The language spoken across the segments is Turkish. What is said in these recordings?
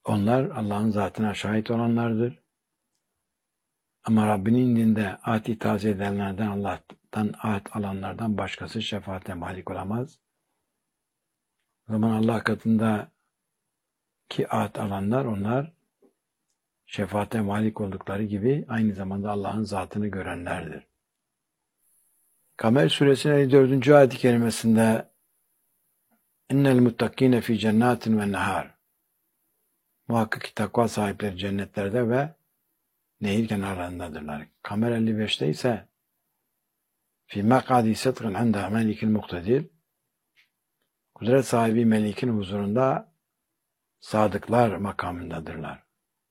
Onlar Allah'ın zatına şahit olanlardır. Ama Rabbinin indinde ahd itaat edenlerden, Allah'tan ahd alanlardan başkası şefaate malik olamaz. O zaman Allah katında ki ahd alanlar, onlar şefaate malik oldukları gibi aynı zamanda Allah'ın zatını görenlerdir. Kamer suresinin 54. ayet-i kerimesinde innel muttakine fi cennetin ve nehar, muhakkak ki takva sahipleri cennetlerde ve nehir kenarlarındadırlar. Kamer 55'te ise fi mek'adi sıdkın inde melikil muktedir, kudret sahibi melikin huzurunda sadıklar makamındadırlar.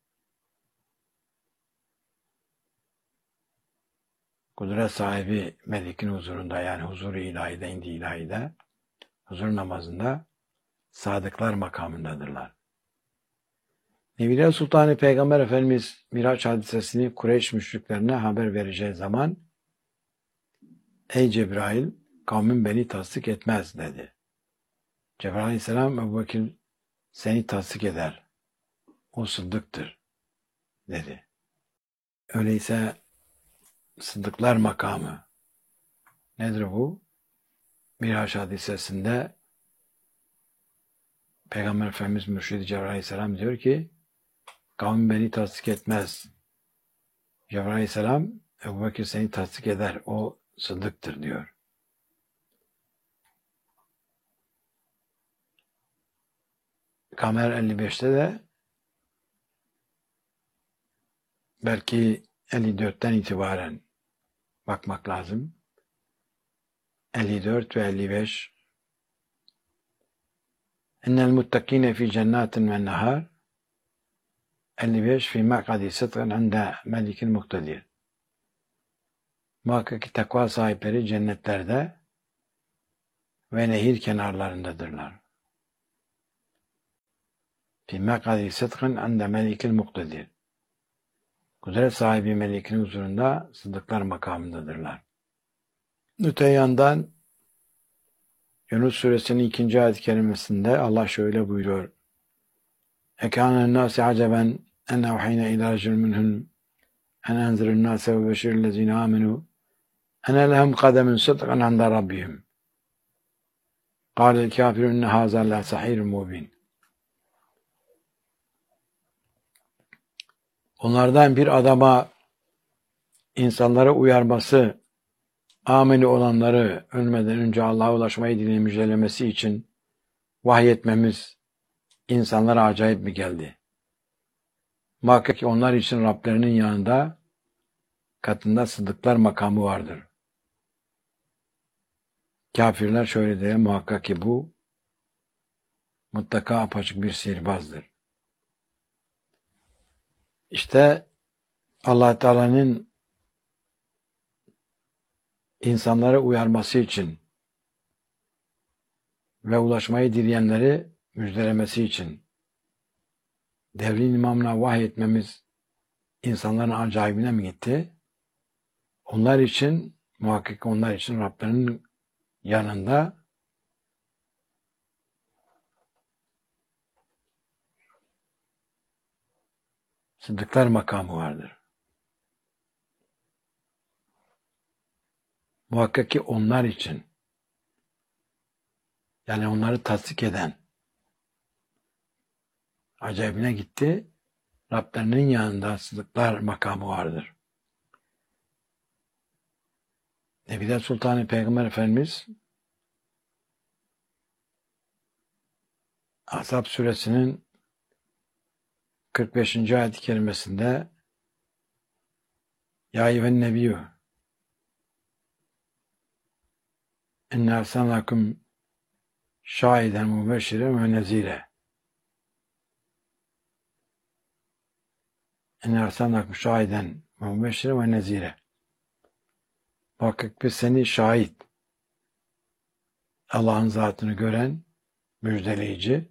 Kudret sahibi melikin huzurunda, yani huzur-u ilahide, indi ilahide, huzur namazında sadıklar makamındadırlar. Nebiler Sultanı Peygamber Efendimiz Miraç hadisesini Kureyş müşriklerine haber vereceği zaman, ey Cebrail, kavmin beni tasdik etmez dedi. Cebrail Aleyhisselam, Ebubekir seni tasdik eder. O sıddıktır dedi. Öyleyse sıddıklar makamı nedir bu? Miraç hadisesinde Peygamber Efendimiz Mürşid-i Cebrail Aleyhisselam diyor ki, kavmin beni tasdik etmez. Cebrail Aleyhisselam, Ebubekir seni tasdik eder. O sıddıktır diyor. Kamer 55'te de belki 54'ten itibaren bakmak lazım. 54 ve 55. İnnel muttakine fi cennetin ve nehar. 55 fi mek'adi sıdkın inde melikil muktedir. Muhakkak ki takva sahipleri cennetlerde ve nehir kenarlarındadırlar. Fi mek'adi sıdkın inde melikil muktedir. Kudret sahibi melikin huzurunda sıddıklar makamındadırlar. Öte yandan Yunus suresinin 2. ayet-i kerimesinde Allah şöyle buyuruyor. Ekânen nâsi aceben en evhîne ilâ racul minhum en enzirin nâse ve beşirillezîne âmenû ene lehum kademin sıdkın inde rabbihim. Kâlel kâfirun inne hâzâ la sahîrun mubîn. Onlardan bir adama insanlara uyarması, ameli olanları ölmeden önce Allah'a ulaşmayı dileği müjdelemesi için vahyetmemiz insanlara acayip mi geldi? Muhakkak ki onlar için Rablerinin yanında katında sıddıklar makamı vardır. Kafirler şöyle diye, muhakkak ki bu mutlaka apaçık bir sihirbazdır. İşte Allah Teala'nın insanlara uyarması için ve ulaşmayı dileyenleri müjdelemesi için devrin imamına vahyetmemiz insanların acayibine mi gitti? Onlar için, muhakkak onlar için Rablerinin yanında sıddıklar makamı vardır. Muhakkak ki onlar için, yani onları tasdik eden, acayibine gitti, Rablerinin yanında sıddıklar makamı vardır. Nebiler Sultanı Peygamber Efendimiz Ahzab suresinin 45. ayet-i kerimesinde Ya eyyühen nebiyyü inne ersalnakum şahiden mübeşşiren ve nezire. İnne ersalnakum şahiden mübeşşiren ve nezire. Muhakkak biz seni şahit, Allah'ın zatını gören, müjdeleyici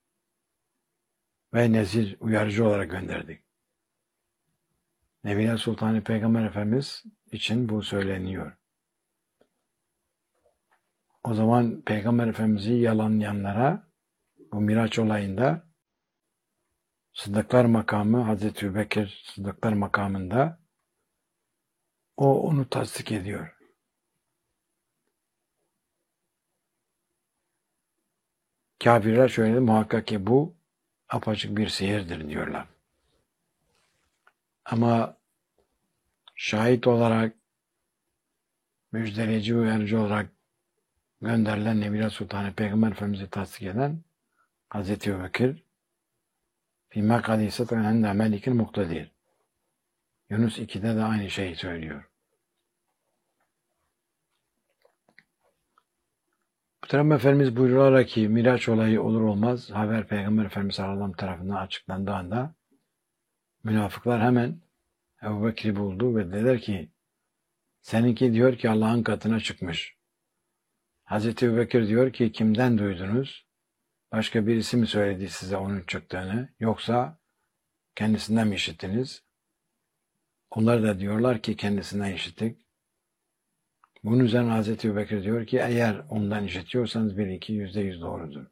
ve nezir, uyarıcı olarak gönderdik. Nebiler Sultanı Peygamber Efendimiz için bu söyleniyor. O zaman Peygamber Efendimiz'i yalanlayanlara bu Miraç olayında Sıddıklar makamı, Hazreti Ebubekir Sıddıklar makamında onu tasdik ediyor. Kafirler şöyle muhakkak ki bu apaçık bir sihirdir diyorlar. Ama şahit olarak, müjdeleyici ve uyarıcı olarak gönderilen Nebiler Sultanı Peygamber Efendimiz'i tasdik eden Hazreti Ebubekir fîmâ kadîset ve hendâ melikin muktedir. Yunus 2'de de aynı şeyi söylüyor. Peygamber Efendimiz buyuruyorlar ki Miraç olayı olur olmaz haber Peygamber Efendimiz sallallahu tarafından açıklandığı anda münafıklar hemen Ebubekir'i buldu ve dediler ki seninki diyor ki Allah'ın katına çıkmış. Hazreti Ebubekir diyor ki kimden duydunuz? Başka birisi mi söyledi size onun çıktığını yoksa kendisinden mi işittiniz? Onlar da diyorlar ki kendisinden işittik. Bunun üzerine Hazreti Ebubekir diyor ki eğer ondan işitiyorsanız %100 doğrudur.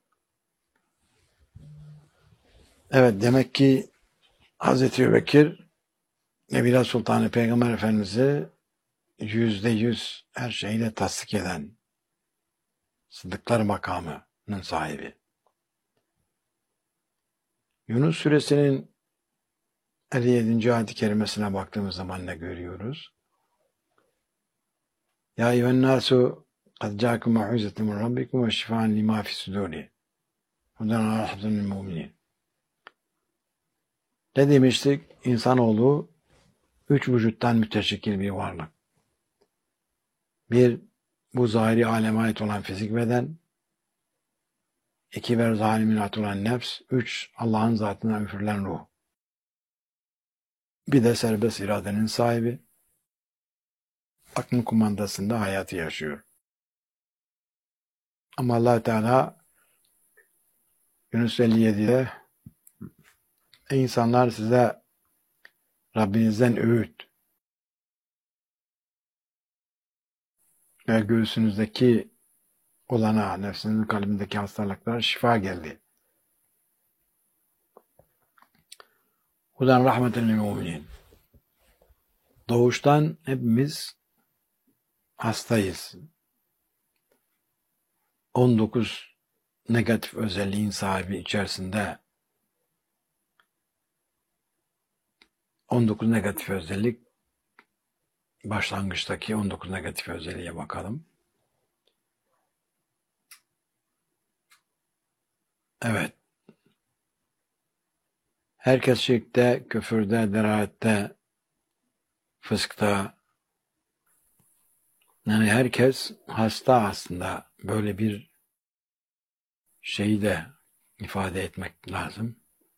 Evet demek ki Hazreti Ebubekir Nebiler Sultanı Peygamber Efendimiz'i %100 her şeyle tasdik eden Sıddıklar makamının sahibi. Yunus suresinin 57. ayet-i kerimesine baktığımız zaman ne görüyoruz? Ya eyyühennâsu kad câkum mev'izetun min rabbikum ve şifâen limâ fis-sudûri. Hudan ve rahmetun lil mu'minin. Ne demiştik? İnsanoğlu 3 vücuttan müteşekkil bir varlık. Bir, bu zahiri aleme ait olan fizik beden. 2, ve zahiri minat olan nefs. 3, Allah'ın zatından üfürülen ruh. Bir de serbest iradenin sahibi. Aklın kumandasında hayatı yaşıyor. Ama Allah Teala Yunus 57'de ey insanlar size Rabbinizden öğüt ve göğsünüzdeki olana, nefsinizin kalbindeki hastalıklara şifa geldi. Hudan rahmeten lil müminin. Doğuştan hepimiz hastayız. 19 negatif özelliğin sahibi içerisinde 19 negatif özellik başlangıçtaki 19 negatif özelliğe bakalım. Evet. Herkes şirkte, küfürde, derayette, fıskta, yani herkes hasta aslında. Böyle bir şeyi de ifade etmek lazım.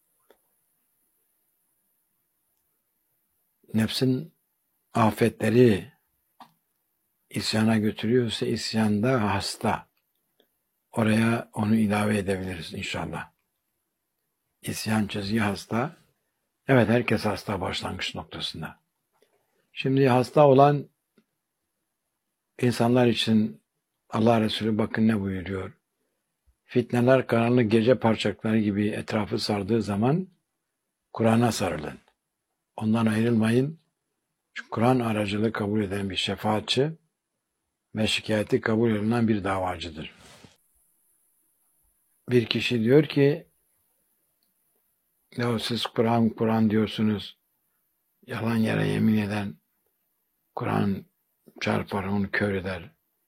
Nefsin afetleri isyana götürüyorsa isyanda hasta. Oraya onu ilave edebiliriz inşallah. İsyan çizgi hasta. Evet herkes hasta başlangıç noktasında. Şimdi hasta olan insanlar için Allah Resulü bakın ne buyuruyor. Fitneler karanlık gece parçacıkları gibi etrafı sardığı zaman Kur'an'a sarılın. Ondan ayrılmayın. Çünkü Kur'an aracılığı kabul eden bir şefaatçi ve şikayeti kabul edilen bir davacıdır. Bir kişi diyor ki ya siz Kur'an diyorsunuz. Yalan yere yemin eden Kur'an çarpar onu kör eder.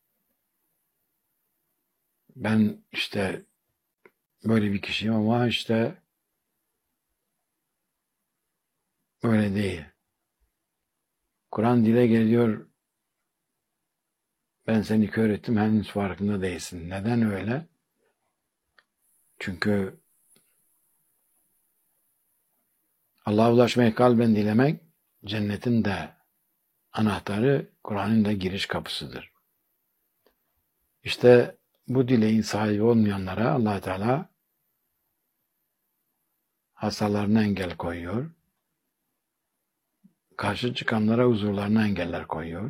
Ben işte böyle bir kişiyim ama işte öyle değil. Kur'an dile geliyor. Ben seni kör ettim henüz farkında değilsin. Neden öyle? Çünkü Allah'a ulaşmayı kalben dilemek cennetin de anahtarı, Kur'an'ın da giriş kapısıdır. İşte bu dileğin sahibi olmayanlara Allah Teala hastalarına engel koyuyor. Karşı çıkanlara huzurlarına engeller koyuyor.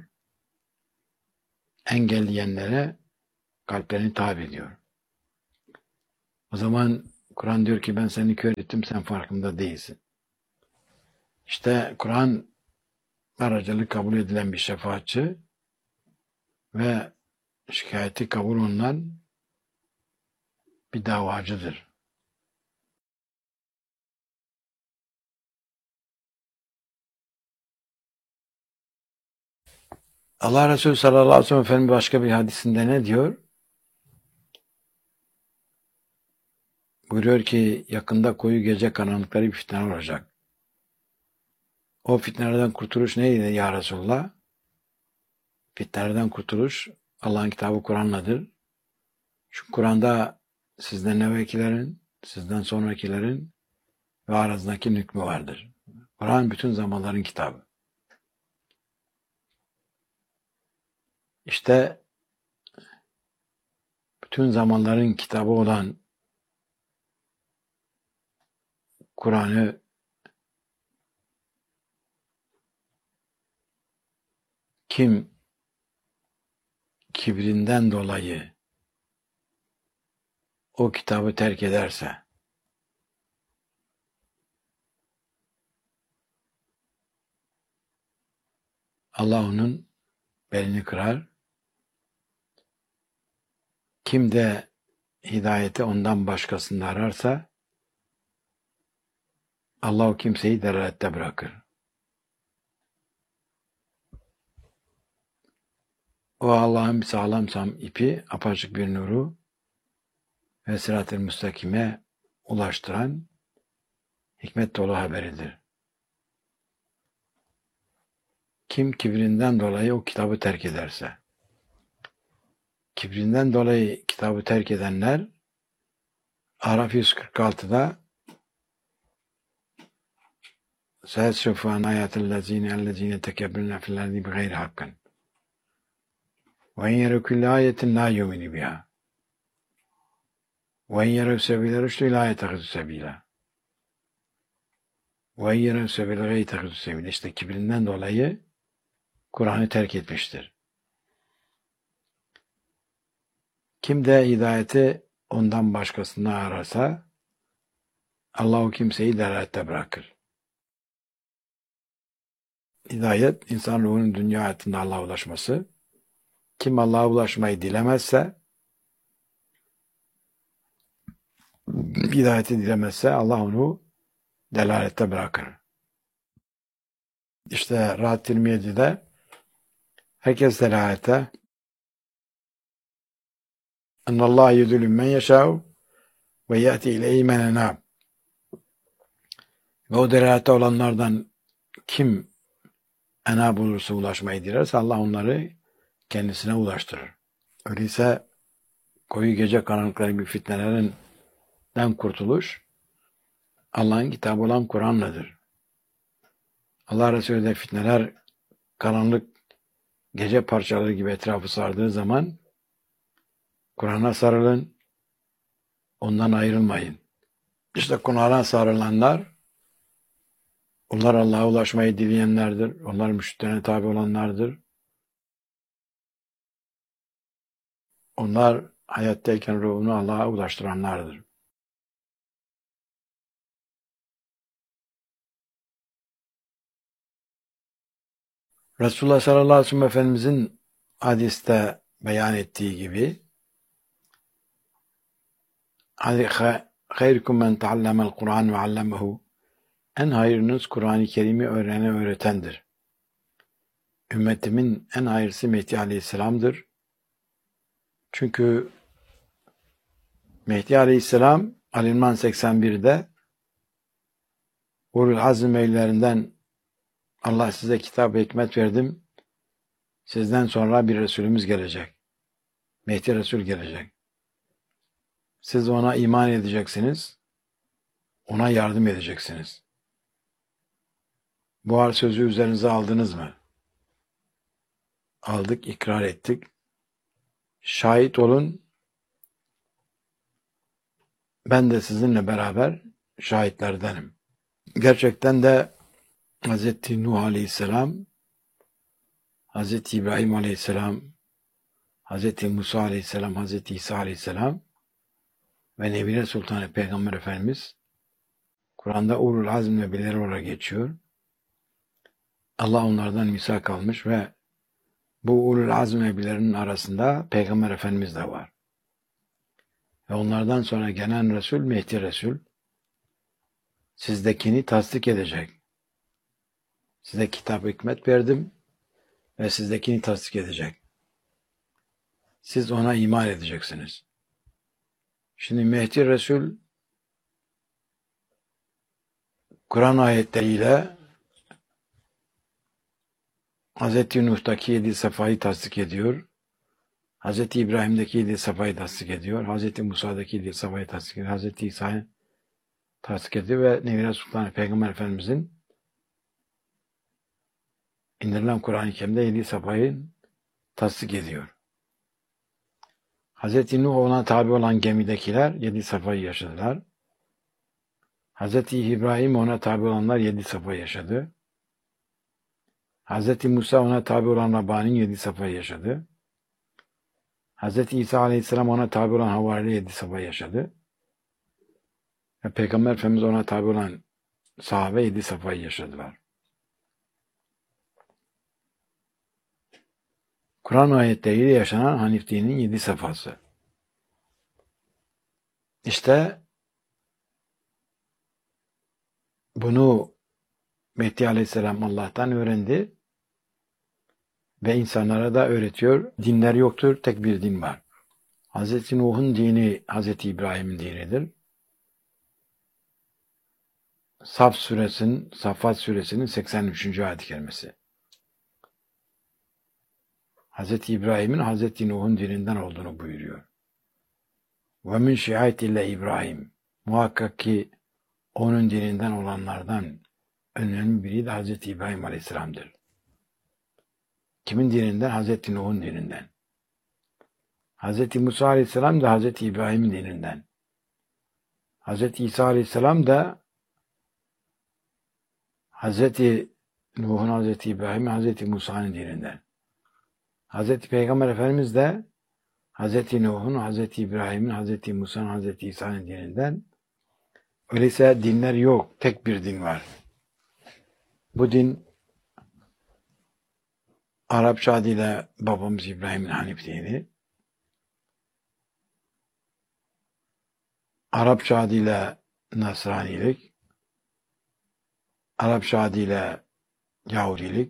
Engelleyenlere kalplerini tabi ediyor. O zaman Kur'an diyor ki ben seni kör ettim, sen farkında değilsin. İşte Kur'an aracılık kabul edilen bir şefaatçi ve şikayeti kabul olunan bir davacıdır. Allah Resulü sallallahu aleyhi ve sellem Efendimiz başka bir hadisinde ne diyor? Buyuruyor ki yakında koyu gece karanlıkları bir fitne olacak. O fitnelerden kurtuluş neydi ya Resulullah? Fitnelerden kurtuluş Allah'ın kitabı Kur'an'ladır. Çünkü Kur'an'da sizden evvelkilerin, sizden sonrakilerin ve aranızdaki hükmü vardır. Kur'an bütün zamanların kitabı. İşte bütün zamanların kitabı olan Kur'an'ı kim kibrinden dolayı o kitabı terk ederse Allah onun belini kırar. Kim de hidayeti ondan başkasında ararsa Allah o kimseyi delalette bırakır. O Allah'ın sağlam ipi, apaçık bir nuru ve sırat-ı müstakime ulaştıran hikmet dolu haberidir. Kim kibrinden dolayı o kitabı terk ederse, kibrinden dolayı kitabı terk edenler Araf 146'da سَيَسْرِفُ عَنْ آيَاتِ الَّذ۪ينَ تَكَبِّرْنَا فِي الْاَرْضِ بِغَيْرِ حَقٍّ وَاِنْ يَرَوْا كُلَّ آيَةٍ لَا يُؤْمِنُوا بِهَا وَاِنْ يَرَوْا سَبِيلَ الرُّشْدِ لَا يَتَّخِذُوا سَب۪يلًا وَاِنْ يَرَوْا سَبِيلَ الْغَيِّ يَتَّخِذُوا سَب۪يلًا. İşte kibrinden dolayı Kur'an'ı terk etmiştir. Kim de hidayeti ondan başkasına ararsa Allah o kimseyi delalette bırakır. Hidayet, insan ruhunun dünya hayatında Allah'a ulaşması. Kim Allah'a ulaşmayı dilemezse, hidayeti dilemezse Allah onu delalette bırakır. İşte Rahat 27'de herkes delalete ennallâhe yudillü men yeşâ'u ve yâti ileyhi men enâb. Ve o delalette olanlardan kim enâb olursa ulaşmayı dilerse Allah onları kendisine ulaştırır. Öyleyse koyu gece karanlıkları gibi fitnelerinden kurtuluş Allah'ın kitabı olan Kur'an'ladır. Allah Resulü de fitneler karanlık gece parçaları gibi etrafı sardığı zaman Kur'an'a sarılın, ondan ayrılmayın. İşte Kur'an'a sarılanlar, onlar Allah'a ulaşmayı dileyenlerdir. Onlar müşriklerine tabi olanlardır. Onlar hayattayken ruhunu Allah'a ulaştıranlardır. Resulullah sallallahu aleyhi ve sellem Efendimizin hadiste beyan ettiği gibi hayrukum men teallemel Kur'an ve allemehu, en hayırınız Kur'an-ı Kerim'i öğrene öğretendir. Ümmetimin en hayırlısı Mehdi Aleyhisselam'dır. Çünkü Mehdi Aleyhisselam Al-İmran 81'de Ulul Azm ehlilerinden Allah size kitap ve hikmet verdim. Sizden sonra bir Resulümüz gelecek. Mehdi Resul gelecek. Siz ona iman edeceksiniz. Ona yardım edeceksiniz. Bu sözü üzerinize aldınız mı? Aldık, ikrar ettik. Şahit olun. Ben de sizinle beraber şahitlerdenim. Gerçekten de Hz. Nuh Aleyhisselam, Hz. İbrahim Aleyhisselam, Hz. Musa Aleyhisselam, Hz. İsa Aleyhisselam ve Nebiler Sultanı Peygamber Efendimiz Kur'an'da ulul azm nebileri olarak geçiyor. Allah onlardan misak almış ve bu ulul azm nebilerinin arasında Peygamber Efendimiz de var. Ve onlardan sonra gelen Resul, Mehdi Resul, sizdekini tasdik edecek. Size kitap hikmet verdim ve sizdekini tasdik edecek. Siz ona iman edeceksiniz. Şimdi Mehdi Resul, Kur'an ayetleriyle Hz. Nuh'taki 7 safhayı tasdik ediyor. Hz. İbrahim'deki 7 safhayı tasdik ediyor. Hz. Musa'daki 7 safhayı tasdik ediyor. Hz. İsa'yı tasdik ediyor ve Nebiler Sultanı Peygamber Efendimiz'in indirilen Kur'an-ı Kerim'de 7 safhayı tasdik ediyor. Hz. Nuh ona tabi olan gemidekiler 7 safhayı yaşadılar. Hz. İbrahim ona tabi olanlar 7 safhayı yaşadı. Hz. Musa ona tabi olan Rabbani'nin 7 safhayı yaşadı. Hz. İsa Aleyhisselam ona tabi olan Havari'yle 7 safhayı yaşadı. Ve Peygamber Efendimiz ona tabi olan sahabe 7 safhayı yaşadılar. Kur'an ayetleriyle yaşanan Hanif dininin 7 safhası. İşte bunu Mehdi Aleyhisselam Allah'tan öğrendi ve insanlara da öğretiyor. Dinler yoktur, tek bir din var. Hz. Nuh'un dini Hz. İbrahim'in dinidir. Saffat suresinin 83. ayet-i kerimesi. Hz. İbrahim'in Hz. Nuh'un dininden olduğunu buyuruyor. Ve min şiayetille İbrahim. Muhakkak ki onun dininden olanlardan önemli biri de Hz. İbrahim Aleyhisselam'dır. Kimin dininden? Hz. Nuh'un dininden. Hz. Musa Aleyhisselam da Hz. İbrahim'in dininden. Hz. İsa Aleyhisselam da Hz. Nuh'un, Hz. İbrahim'in, Hz. Musa'nın dininden. Hz. Peygamber Efendimiz de Hz. Nuh'un, Hz. İbrahim'in, Hz. Musa'nın, Hz. İsa'nın dininden. Öyleyse dinler yok. Tek bir din var. Bu din Arapça adıyla babamız İbrahim'in Hanif dini. Arapça adıyla Nasranilik. Arapça adıyla Yahudilik.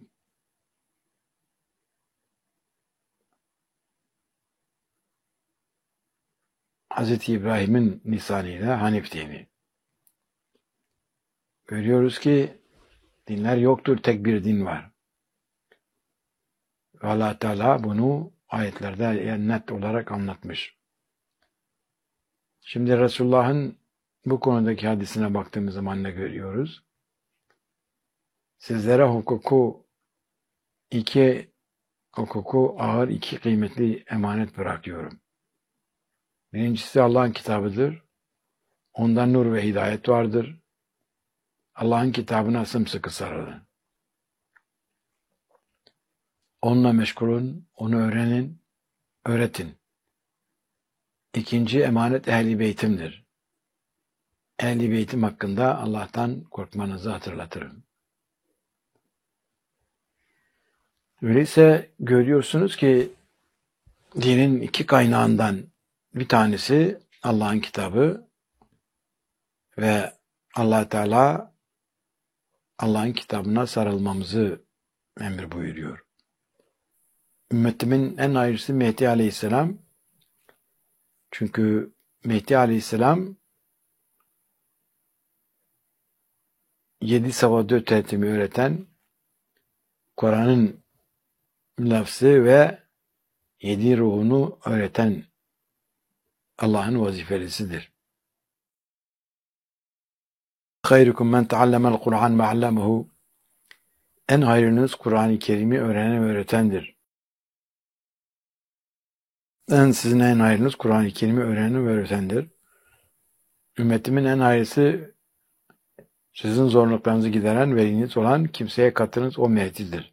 Hz. İbrahim'in lisanıyla Hanif dini. Görüyoruz ki dinler yoktur, tek bir din var. Ve Allah Teala bunu ayetlerde net olarak anlatmış. Şimdi Resulullah'ın bu konudaki hadisine baktığımız zaman ne görüyoruz? Sizlere hukuku ağır, iki kıymetli emanet bırakıyorum. Birincisi Allah'ın kitabıdır. Ondan nur ve hidayet vardır. Allah'ın kitabına sımsıkı sarılın. Onunla meşgul olun, onu öğrenin, öğretin. İkinci emanet Ehl-i Beytim'dir. Ehl-i Beytim hakkında Allah'tan korkmanızı hatırlatırım. Öyleyse görüyorsunuz ki dinin iki kaynağından bir tanesi Allah'ın kitabı ve Allah Teala Allah'ın kitabına sarılmamızı emir buyuruyor. Ümmetimin en hayırlısı Mehdi Aleyhisselam. Çünkü Mehdi Aleyhisselam 7 savadı tertimi öğreten, Kur'an'ın lafzı ve 7 ruhunu öğreten Allah'ın vazifelisidir. Hayrukum men teallemel Kur'an ve allemehu. En hayrınız Kur'an-ı Kerim'i öğrenen ve öğretendir. Sizin en hayrınız Kur'an-ı Kerim'i öğrenen ve öğretendir. Ümmetimin en hayırlısı sizin zorluklarınızı gideren veliniz olan kimseye katınız o Mehdi'dir.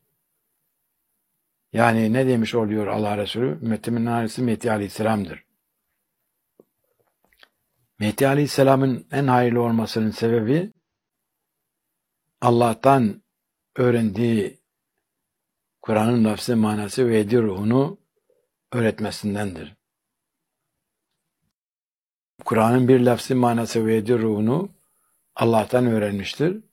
Yani ne demiş oluyor Allah Resulü? Ümmetimin en hayırlısı Mehdi Aleyhisselam'dır. Mehdi Aleyhisselam'ın en hayırlı olmasının sebebi Allah'tan öğrendiği Kur'an'ın lafzı manası ve yedi ruhunu öğretmesindendir. Kur'an'ın bir lafzı manası ve yedi ruhunu Allah'tan öğrenmiştir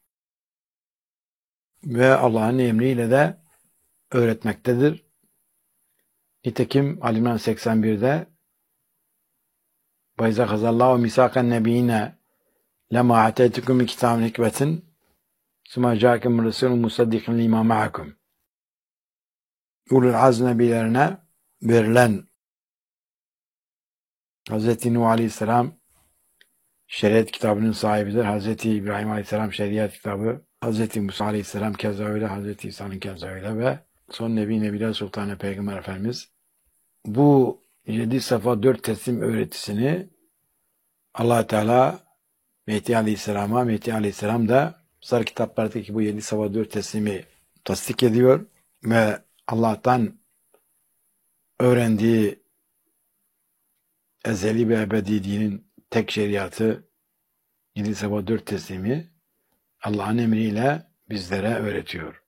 ve Allah'ın emriyle de öğretmektedir. Nitekim Ali İmran 81'de وَاِذَا خَزَ اللّٰهُ مِسَاقَ النَّبِيِّينَ لَمَا عَتَيْتُكُمْ بِكِتَابٍ حِكْمَةٍ ثُمَّ جَاءَكُمْ رَسُولٌ مُصَدِّقٌ لِمَا مَعَكُمْ. Ulul azm nebilerine verilen Hz. Nuh Aleyhisselam şeriat kitabının sahibidir. Hz. İbrahim Aleyhisselam şeriat kitabı, Hz. Musa Aleyhisselam keza öyle, Hz. İsa'nın keza öyle ve son Nebiler Sultanı Peygamber Efendimiz bu 7 safa 4 teslim öğretisini Allah Teala Mehdi Aleyhisselam'a, Mehdi Aleyhisselam da kutsal kitaplardaki bu 7 safa 4 teslimi tasdik ediyor ve Allah'tan öğrendiği ezeli ve ebedi dinin tek şeriatı 7 safa 4 teslimi Allah'ın emriyle bizlere öğretiyor.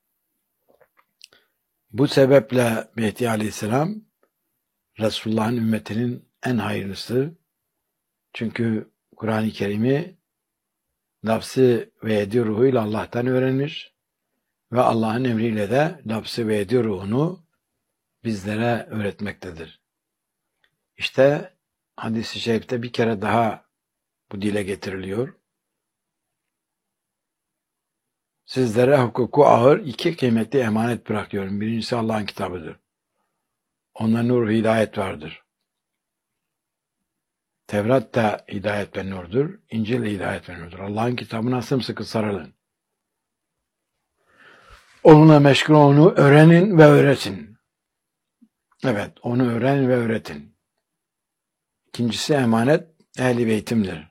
Bu sebeple Mehdi Aleyhisselam Resulullah'ın ümmetinin en hayırlısı. Çünkü Kur'an-ı Kerim'i lafzı ve yedi ruhuyla Allah'tan öğrenmiş ve Allah'ın emriyle de lafzı ve yedi ruhunu bizlere öğretmektedir. İşte hadis-i şerifte bir kere daha bu dile getiriliyor. Sizlere hukuku ağır 2 kıymetli emanet bırakıyorum. Birincisi Allah'ın kitabıdır. Onda nur ve hidayet vardır. Tevrat da hidayet ve nurdur. İncil de hidayet ve nurdur. Allah'ın kitabına sımsıkı sarılın. Onunla meşgul onu öğrenin ve öğretin. Evet, onu öğrenin ve öğretin. İkincisi emanet ehl-i beytimdir.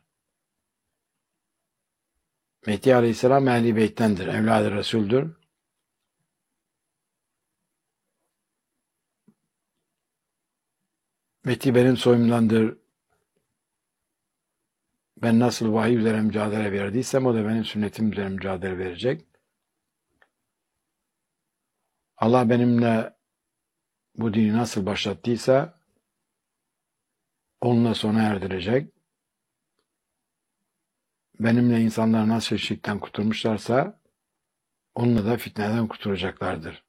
Mehdi Aleyhisselam ehl-i beyttendir. Evlad-ı Resul'dür. Mehdi benim soyumdandır. Ben nasıl vahiy üzere mücadele verdiysem o da benim sünnetim üzere mücadele verecek. Allah benimle bu dini nasıl başlattıysa onunla sona erdirecek. Benimle insanlar nasıl şirkten kurtulmuşlarsa onunla da fitneden kurtulacaklardır.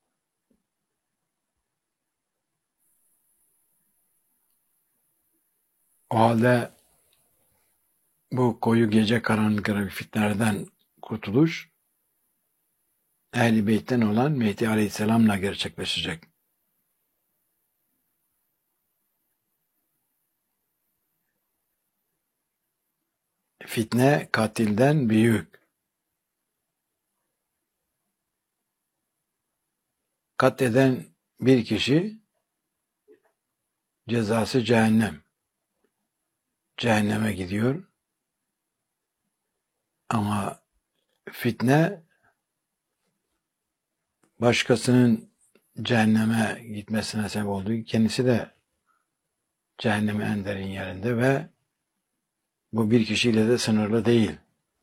O halde bu koyu gece karanlıkları fitnelerden kurtuluş Ehl-i Beyt'ten olan Mehdi Aleyhisselam'la gerçekleşecek. Fitne katilden büyük. Katleden bir kişi cezası cehennem. Cehenneme gidiyor. Ama fitne başkasının cehenneme gitmesine sebep olduğu, kendisi de cehennemin en derin yerinde ve bu bir kişiyle de sınırlı değil.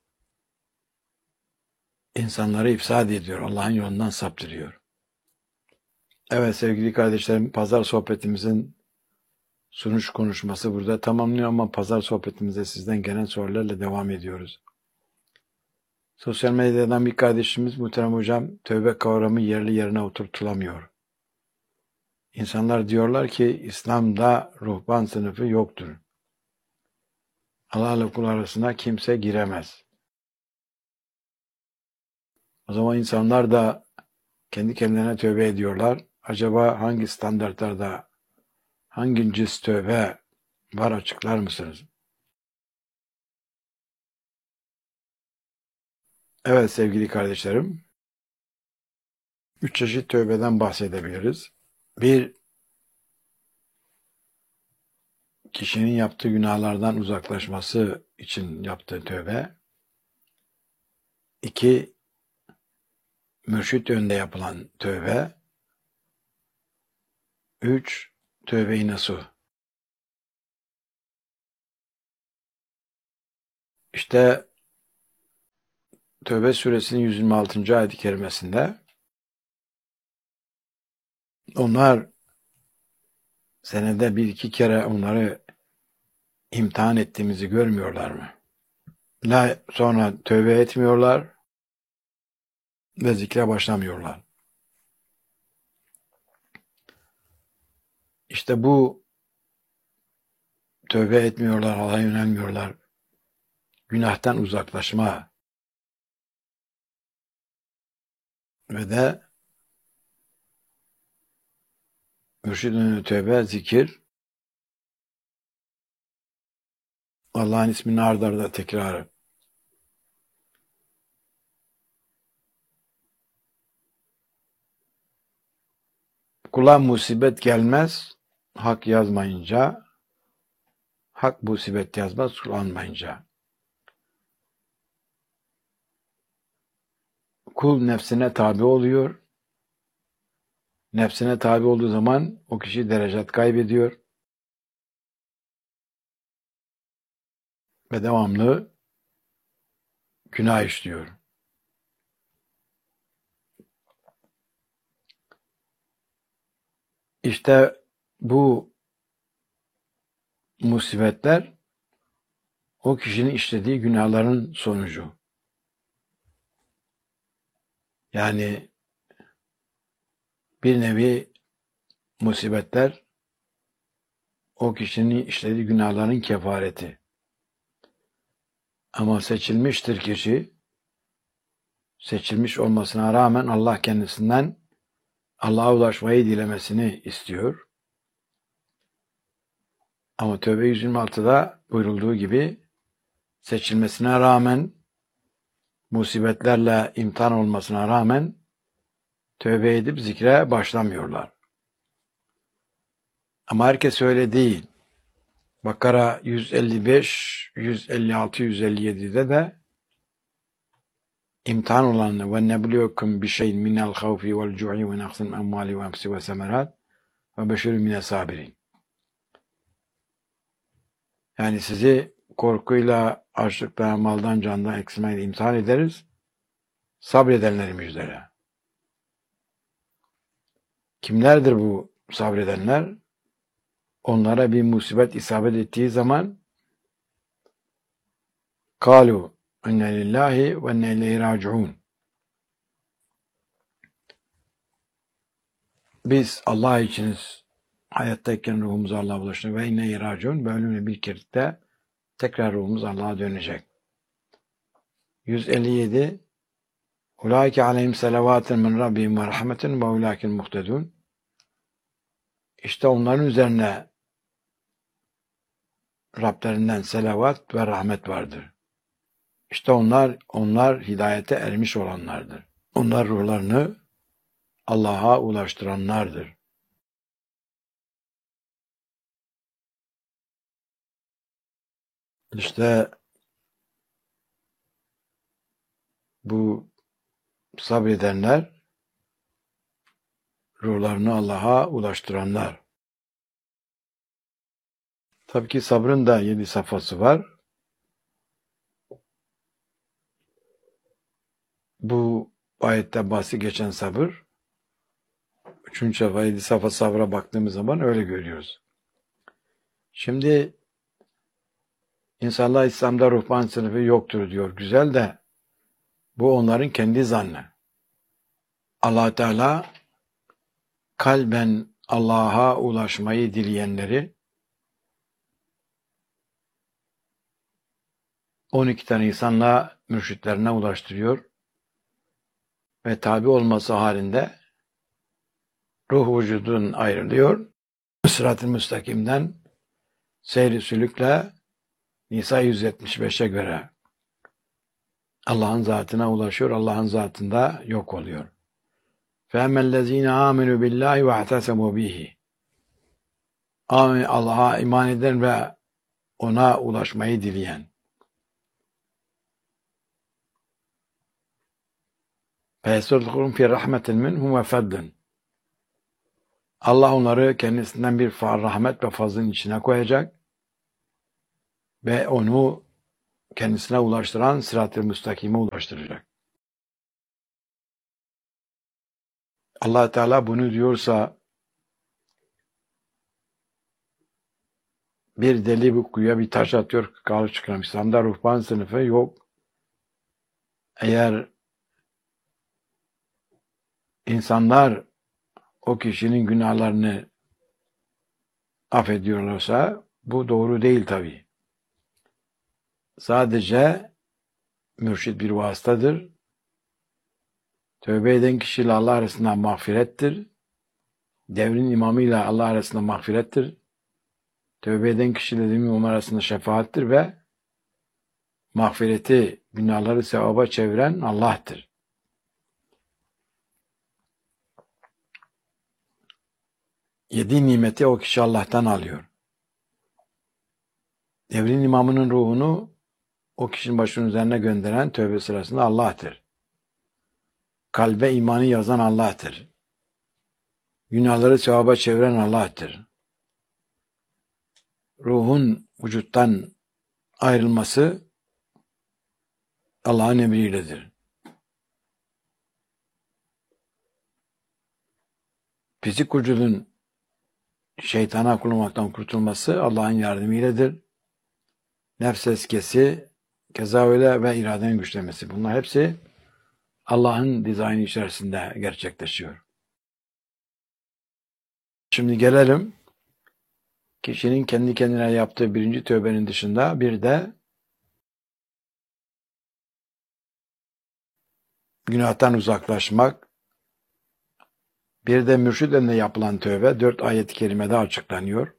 İnsanları ifsad ediyor, Allah'ın yolundan saptırıyor. Evet sevgili kardeşlerim, pazar sohbetimizin sunuş konuşması burada tamamlıyor ama pazar sohbetimize sizden gelen sorularla devam ediyoruz. Sosyal medyadan bir kardeşimiz, muhterem hocam, tövbe kavramı yerli yerine oturtulamıyor. İnsanlar diyorlar ki İslam'da ruhban sınıfı yoktur. Allah'la kul arasına kimse giremez. O zaman insanlar da kendi kendilerine tövbe ediyorlar. Acaba hangi standartlarda, hangi cins tövbe var, açıklar mısınız? Evet sevgili kardeşlerim, 3 çeşit tövbeden bahsedebiliriz. Bir, kişinin yaptığı günahlardan uzaklaşması için yaptığı tövbe. 2, mürşit önünde yapılan tövbe. 3, tövbe-i nasuh. İşte Tövbe suresinin 126. ayet-i kerimesinde onlar senede bir iki kere onları imtihan ettiğimizi görmüyorlar mı? Sonra tövbe etmiyorlar ve zikre başlamıyorlar. İşte bu tövbe etmiyorlar, Allah'a yönelmiyorlar. Günahtan uzaklaşma ve de mürşid-i tövbe, zikir, Allah'ın ismini ard arda tekrarı. Kula musibet gelmez, hak yazmayınca, hak musibet yazmaz, kullanmayınca. Kul nefsine tabi oluyor. Nefsine tabi olduğu zaman o kişi derecat kaybediyor. Ve devamlı günah işliyor. İşte bu musibetler o kişinin işlediği günahların sonucu. Yani bir nevi musibetler o kişinin işlediği günahların kefareti. Ama seçilmiştir kişi, seçilmiş olmasına rağmen Allah kendisinden Allah'a ulaşmayı dilemesini istiyor. Ama Tövbe 126'da buyurulduğu gibi seçilmesine rağmen, musibetlerle imtihan olmasına rağmen tövbe edip zikre başlamıyorlar. Ama herkes öyle değil. Bakara 155, 156, 157'de de imtihan olanı ve nebluyokum bi şeyin minel havfi vel cu'i ve naqsin emvali ve emsi ve semerat ve beşirü mine sabirin. Yani sizi korkuyla, açlıkla, maldan, candan eksilmeyle imtihan ederiz. Sabredenleri müjdele. Kimlerdir bu sabredenler? Onlara bir musibet isabet ettiği zaman kalu inne lillahi ve inne ileyhi raciun. Biz Allah içiniz, hayattayken ruhumuz Allah'a ulaşır ve inne ileyhi raciun, ve ölümle bir kertte tekrar ruhumuz Allah'a dönecek. 157 Ulaike aleyhim selavatun min rabbihim ve rahmetun ve ulâkel muhtedun. İşte onların üzerine Rablerinden selavat ve rahmet vardır. İşte onlar hidayete ermiş olanlardır. Onlar ruhlarını Allah'a ulaştıranlardır. İşte bu sabredenler, ruhlarını Allah'a ulaştıranlar. Tabii ki sabrın da 7 safhası var. Bu ayette bahsi geçen sabır, 3. safa 7 safa sabra baktığımız zaman öyle görüyoruz. Şimdi insanlar İslam'da ruhban sınıfı yoktur diyor. Güzel de bu onların kendi zannı. Allah Teala kalben Allah'a ulaşmayı dileyenleri 12 tane insanla mürşitlerine ulaştırıyor ve tabi olması halinde ruh vücudun ayrılıyor. Sırat-ı müstakimden seyri sülükle Nisa 175'e göre Allah'ın zatına ulaşıyor, Allah'ın zatında yok oluyor. فَاَمَّا الَّذ۪ينَ آمِنُوا بِاللّٰهِ وَاَعْتَسَمُوا بِهِ. Allah'a iman eden ve ona ulaşmayı dileyen. فَيَسْتَدْخُلُونَ فِي رَحْمَةٍ مِنْهُ وَفَضْلٍ. Allah onları kendisinden bir rahmet ve fazlın içine koyacak ve onu kendisine ulaştıran sırat-ı müstakime ulaştıracak. Allah Teala bunu diyorsa bir deli bu kuyuya bir taş atıyor, kalıp çıkıyor. İslam'da ruhban sınıfı yok. Eğer insanlar o kişinin günahlarını affediyorlarsa bu doğru değil tabii. Sadece mürşid bir vasıtadır. Tövbe eden kişiyle Allah arasında mağfirettir. Devrin imamıyla Allah arasında mağfirettir. Tövbe eden kişiyle devrin imamı arasında şefaattir ve mağfireti, günahları sevaba çeviren Allah'tır. Yedi nimeti o kişi Allah'tan alıyor. Devrin imamının ruhunu o kişinin başının üzerine gönderen tövbe sırasında Allah'tır. Kalbe imanı yazan Allah'tır. Günahları sevaba çeviren Allah'tır. Ruhun vücuttan ayrılması Allah'ın emriyledir. Fizik vücudun şeytana kullanmaktan kurtulması Allah'ın yardımıyledir. Nefs eskesi, keza öyle ve iradenin güçlemesi. Bunlar hepsi Allah'ın dizaynı içerisinde gerçekleşiyor. Şimdi gelelim kişinin kendi kendine yaptığı birinci tövbenin dışında bir de günahtan uzaklaşmak, bir de mürşid önüne yapılan tövbe 4 ayet-i kerimede açıklanıyor.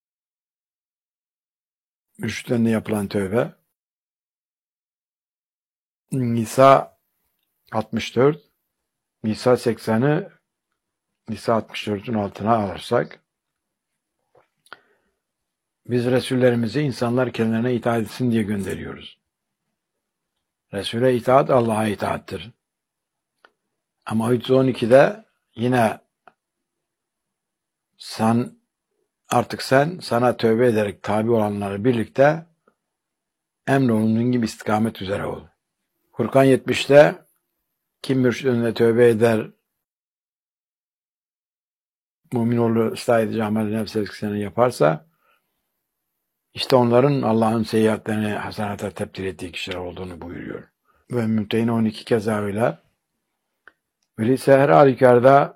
Mürşid önüne yapılan tövbe Nisa 64, Nisa 80'i Nisa 64'ün altına alırsak biz Resullerimizi insanlar kendilerine itaat etsin diye gönderiyoruz. Resul'e itaat Allah'a itaattır. Ama 112'de yine sana tövbe ederek tabi olanları birlikte emrolunduğun gibi istikamet üzere ol. Furkan 70'te kim mürşid önüne tövbe eder, mümin olur, ıslah edici amel nefs eskisini yaparsa işte onların Allah'ın seyyiatlerini hasenata tebdil ettiği kişiler olduğunu buyuruyor. Ve Mümtehine 12 keza öyle. Öyleyse her halükarda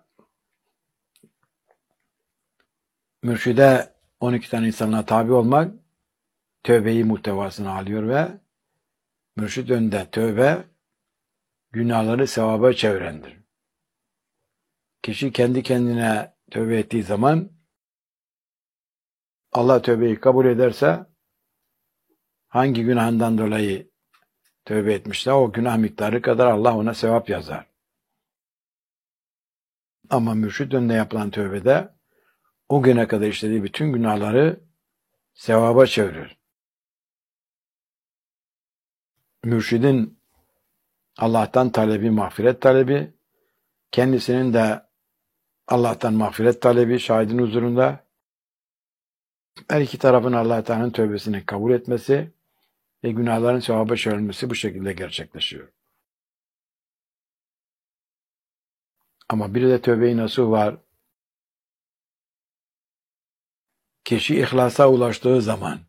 mürşide 12 tane insanına tabi olmak tövbeyi muhtevasına alıyor ve mürşid önünde tövbe günahları sevaba çevirendir. Kişi kendi kendine tövbe ettiği zaman Allah tövbeyi kabul ederse hangi günahından dolayı tövbe etmişse o günah miktarı kadar Allah ona sevap yazar. Ama mürşid önünde yapılan tövbede o güne kadar işlediği bütün günahları sevaba çevirir. Mürşidin Allah'tan talebi, mağfiret talebi, kendisinin de Allah'tan mağfiret talebi, şahidin huzurunda her iki tarafın Allah Teala'nın tövbesini kabul etmesi ve günahların sevaba çevrilmesi bu şekilde gerçekleşiyor. Ama bir de tövbe-i nasuh var. Kişi ihlasa ulaştığı zaman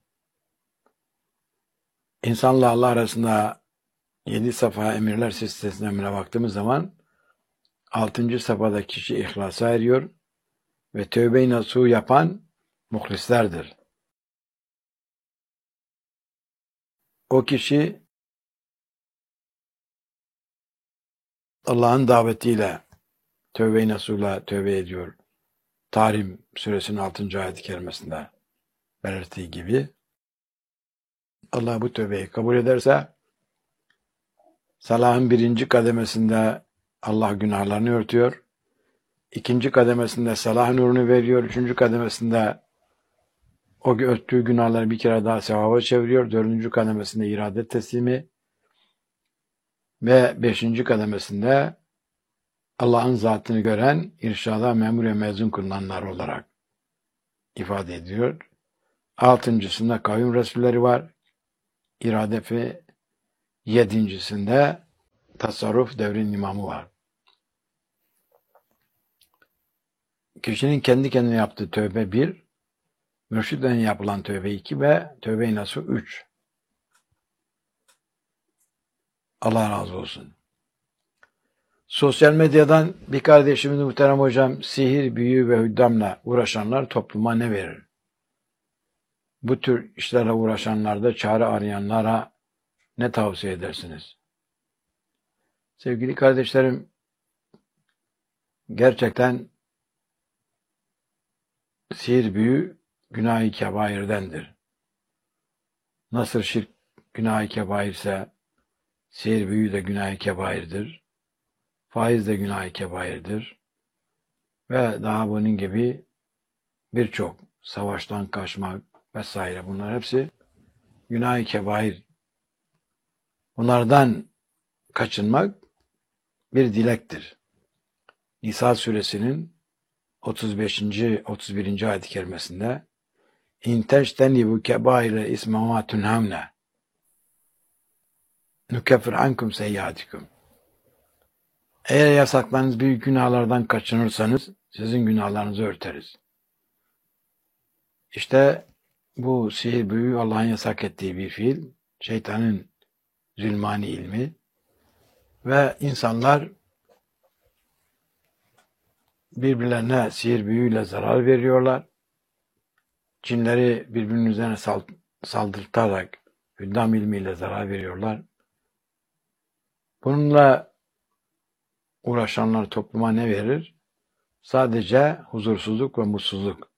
insanla Allah arasında 7 safa emirler sistemine baktığımız zaman 6. safhada kişi ihlasa eriyor ve tövbe-i nasuh yapan muhlislerdir. O kişi Allah'ın davetiyle tövbe-i nasuhla tövbe ediyor. Tahrim suresinin 6. ayet-i kerimesinde belirttiği gibi Allah bu tövbeyi kabul ederse salahın 1. kademesinde Allah günahlarını örtüyor. 2. kademesinde salah nurunu veriyor. 3. kademesinde o örttüğü günahları bir kere daha sevaba çeviriyor. 4. kademesinde irade teslimi ve 5. kademesinde Allah'ın zatını gören irşada memur ve mezun kılınanlar olarak ifade ediyor. 6.sında kavim resulleri var. irade ve yedincisinde tasarruf devrin imamı var. Kişinin kendi kendine yaptığı tövbe 1, mürşidden yapılan tövbe 2 ve tövbe-i nasuh 3. Allah razı olsun. Sosyal medyadan bir kardeşimiz muhterem hocam, sihir, büyü ve hüddamla uğraşanlar topluma ne verir? Bu tür işlerle uğraşanlarda çare arayanlara ne tavsiye edersiniz? Sevgili kardeşlerim, gerçekten sihir, büyü günah-ı kebairdendir. Nasıl şirk günah-ı kebairse, sihir, büyü de günah-ı kebairdir. Faiz de günah-ı kebairdir. Ve daha bunun gibi birçok savaştan kaçmak vesaire, bunlar hepsi günah-ı kebair. Bunlardan kaçınmak bir dilektir. Nisa suresinin 35. 31. ayet-i kerimesinde İn teçtenibu kebaire isme ma tunhavne nukeffir ankum seyyiatikum. Eğer yasaklarınız büyük günahlardan kaçınırsanız sizin günahlarınızı örteriz. İşte bu sihir, büyü Allah'ın yasak ettiği bir fiil, şeytanın zulmani ilmi ve insanlar birbirlerine sihir, büyüyle zarar veriyorlar. Cinleri birbirinin üzerine saldırtarak hüddam ilmiyle zarar veriyorlar. Bununla uğraşanlar topluma ne verir? Sadece huzursuzluk ve mutsuzluk.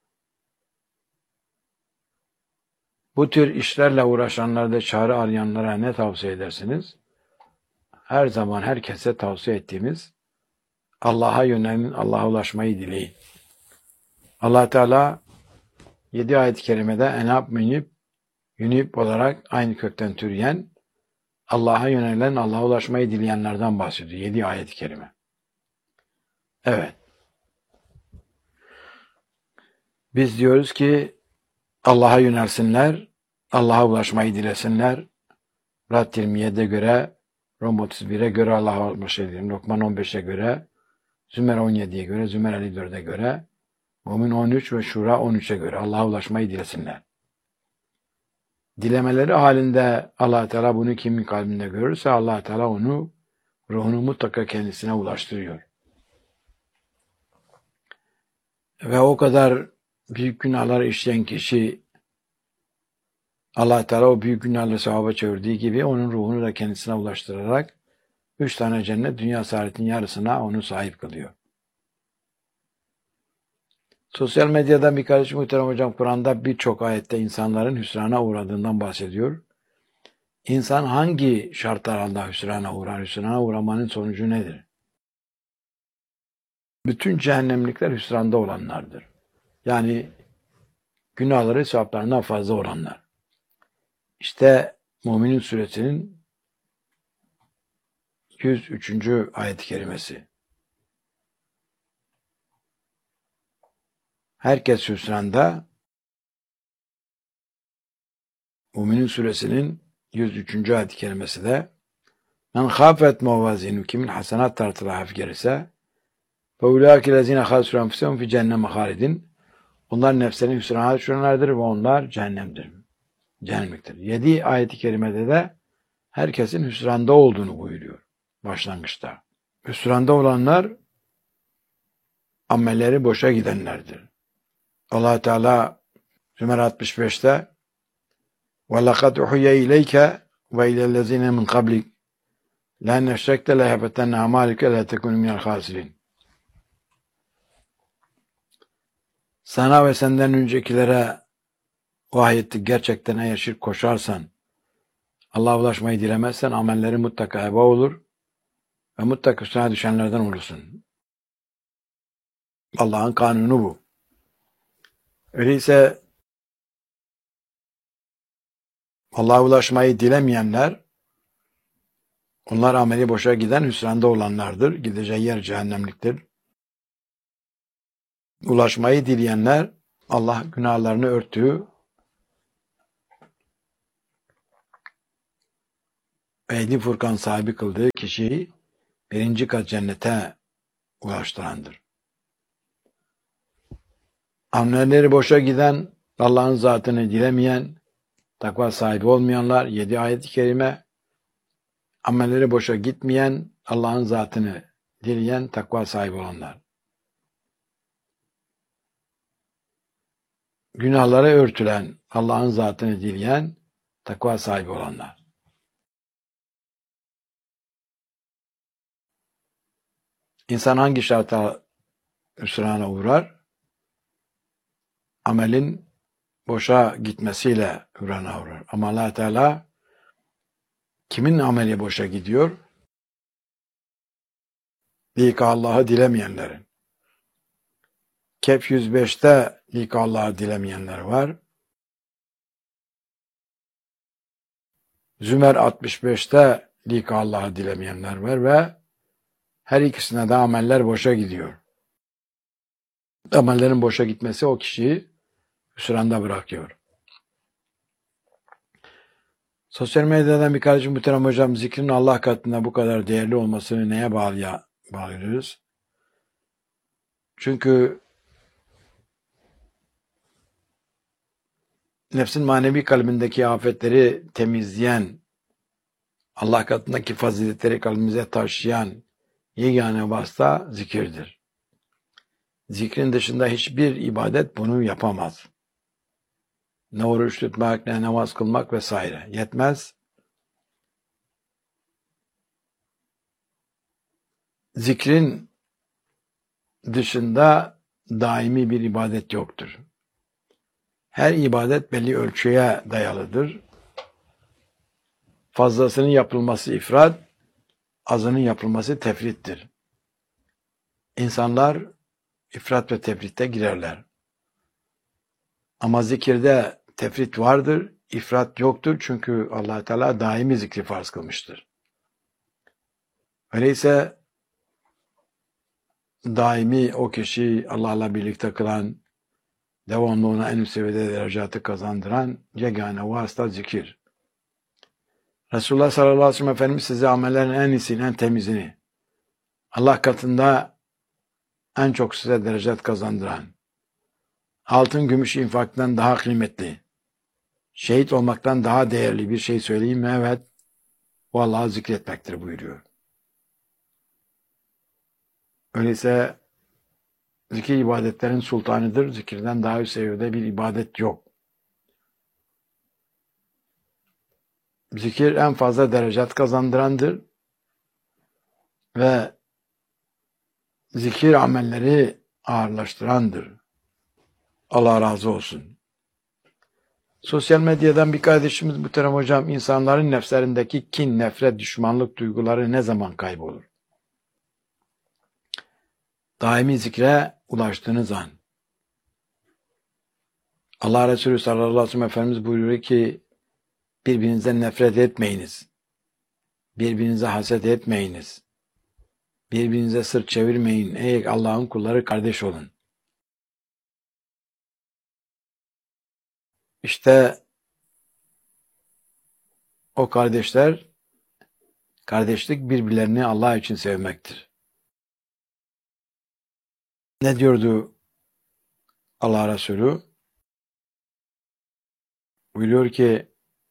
Bu tür işlerle uğraşanlarda çare arayanlara ne tavsiye edersiniz? Her zaman herkese tavsiye ettiğimiz Allah'a yönelin, Allah'a ulaşmayı dileyin. Allah Teala 7 ayet-i kerimede enab, münib olarak aynı kökten türeyen Allah'a yönelen, Allah'a ulaşmayı dileyenlerden bahsediyor. 7 ayet-i kerime. Evet. Biz diyoruz ki Allah'a yönelsinler, Allah'a ulaşmayı dilesinler. Rad 27'ye göre, Rom 31'e göre Allah'a ulaşmayı dileyin. Lokman 15'e göre, Zümer 17'ye göre, Zümer 54'e göre, Mümin 13 ve Şura 13'e göre Allah'a ulaşmayı dilesinler. Dilemeleri halinde Allah Teala bunu kimin kalbinde görürse Allah Teala onu, ruhunu mutlaka kendisine ulaştırıyor. Ve o kadar büyük günahları işleyen kişi Allah Teala o büyük günahları sevaba çevirdiği gibi onun ruhunu da kendisine ulaştırarak 3 tane cennet, dünya saadetin yarısına onu sahip kılıyor. Sosyal medyadan bir kardeşim muhterem hocam, Kur'an'da birçok ayette insanların hüsrana uğradığından bahsediyor. İnsan hangi şartlar altında hüsrana uğrar? Hüsrana uğramanın sonucu nedir? Bütün cehennemlikler hüsranda olanlardır. Yani günahları sevaplarından fazla olanlar. İşte Müminin suresinin 103. ayet-i kerimesi. Herkes hüsranda. Müminin suresinin 103. ayet-i kerimesi de men khafet mevazinu, kimin hasenat tartılı hafif gelirse ve ulâki lezîne khâsû enfusehum fi cehenneme hâlidin, onlar nefslerini hüsrana düşürenlerdir ve onlar cehennemliktir. 7 ayet-i kerimede de herkesin hüsranda olduğunu buyuruyor başlangıçta. Hüsranda olanlar amelleri boşa gidenlerdir. Allah Teala Zümer 65'te وَلَقَدْ اُحُيَّ اِلَيْكَ وَاِلَى الَّذ۪ينَ مِنْ قَبْلِكَ لَنْ اَشْرَكْتَ لَيَحْبَتَنَّ اَعْمَالِكَ لَا تَكُنُ مِنَ الْخَاسِرِينَ. Sana ve senden öncekilere vahyettik, gerçekten eğer şirk koşarsan, Allah'a ulaşmayı dilemezsen amelleri mutlaka heba olur ve mutlaka hüsrana düşenlerden olursun. Allah'ın kanunu bu. Öyleyse Allah'a ulaşmayı dilemeyenler, onlar ameli boşa giden hüsranda olanlardır. Gideceği yer cehennemliktir. Ulaşmayı dileyenler, Allah günahlarını örttüğü ehli Furkan sahibi kıldığı kişiyi birinci kat cennete ulaştırandır. Amelleri boşa giden, Allah'ın zatını dilemeyen, takva sahibi olmayanlar, 7 ayet-i kerime, amelleri boşa gitmeyen, Allah'ın zatını dileyen, takva sahibi olanlar. Günahları örtülen, Allah'ın zatını dileyen, takva sahibi olanlar. İnsan hangi şarta hüsrana uğrar? Amelin boşa gitmesiyle hüsrana uğrar. Ama Allah Teala kimin ameli boşa gidiyor? Lika Allah'ı dilemeyenlerin. Kehf 105'te lika Allah'ı dilemeyenler var. Zümer 65'te lika Allah'ı dilemeyenler var ve her ikisine de ameller boşa gidiyor. Amellerin boşa gitmesi o kişiyi hüsranda bırakıyor. Sosyal medyadan bir kardeşim muhterem hocam, zikrin Allah katında bu kadar değerli olmasını neye bağlıyoruz? Çünkü nefsin manevi kalbindeki afetleri temizleyen, Allah katındaki faziletleri kalbimize taşıyan yegane vasıta zikirdir. Zikrin dışında hiçbir ibadet bunu yapamaz. Ne oruç tutmak, ne namaz kılmak vesaire yetmez. Zikrin dışında daimi bir ibadet yoktur. Her ibadet belli ölçüye dayalıdır. Fazlasının yapılması ifrat, azının yapılması tefrittir. İnsanlar ifrat ve tefritte girerler. Ama zikirde tefrit vardır, ifrat yoktur. Çünkü Allah Teala daimi zikri farz kılmıştır. Öyleyse daimi o kişi Allah'la birlikte kılan, devamlı ona en üst seviyede derecatı kazandıran yegane vasıta zikir. Resulullah sallallahu aleyhi ve sellem Efendimiz size amellerin en iyisini, en temizini, Allah katında en çok size derecat kazandıran, altın gümüş infaktan daha kıymetli, şehit olmaktan daha değerli bir şey söyleyeyim mi? Evet, o Allah'ı zikretmektir buyuruyor. Öyleyse zikir ibadetlerin sultanıdır. Zikirden daha üst seviyede bir ibadet yok. Zikir en fazla derecat kazandırandır ve zikir amelleri ağırlaştırandır. Allah razı olsun. Sosyal medyadan bir kardeşimiz muhterem hocam, insanların nefslerindeki kin, nefret, düşmanlık duyguları ne zaman kaybolur? Daimi zikre ulaştığınız an. Allah Resulü sallallahu aleyhi ve sellem Efendimiz buyuruyor ki birbirinizden nefret etmeyiniz. Birbirinize haset etmeyiniz. Birbirinize sırt çevirmeyin. Ey Allah'ın kulları, kardeş olun. İşte o kardeşler, kardeşlik birbirlerini Allah için sevmektir. Ne diyordu Allah Resulü? Buyuruyor ki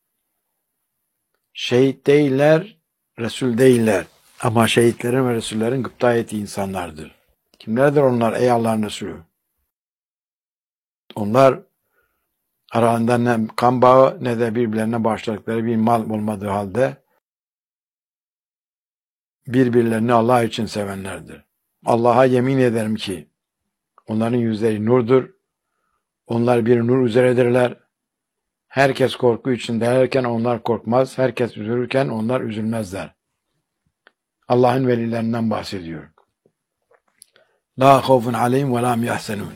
şehit değiller, Resul değiller. Ama şehitlerin ve Resullerin gıpta ettiği insanlardır. Kimlerdir onlar ey Allah'ın Resulü? Onlar aralarında ne kan bağı ne de birbirlerine bağışladıkları bir mal olmadığı halde birbirlerini Allah için sevenlerdir. Allah'a yemin ederim ki onların yüzleri nurdur. Onlar bir nur üzeredirler. Herkes korku içinde derken onlar korkmaz. Herkes üzülürken onlar üzülmezler. Allah'ın velilerinden bahsediyor. La havfun aleyhim ve la hum yahzenun.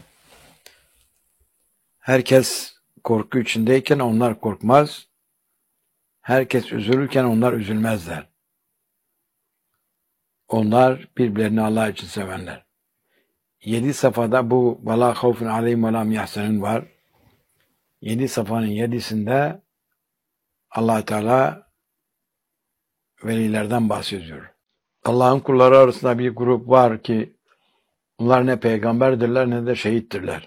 Herkes korku içindeyken onlar korkmaz. Herkes üzülürken onlar üzülmezler. Onlar birbirlerini Allah için sevenler. 7 safhada bu ve la havfun aleyhim ve la hum yahzenun var. 7 safhanın 7'sinde Allah Teala velilerden bahsediyor. Allah'ın kulları arasında bir grup var ki bunlar ne peygamberdirler ne de şehittirler.